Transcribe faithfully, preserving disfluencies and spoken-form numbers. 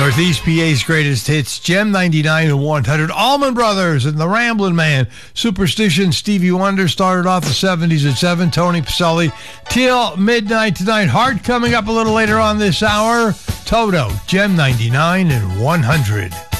Northeast P A's greatest hits, Gem ninety-nine and one hundred. Allman Brothers and the Ramblin' Man. Superstition, Stevie Wonder started off the seventies at seven. Tony Pacelli till midnight tonight. Hard coming up a little later on this hour. Toto, Gem ninety-nine and one hundred.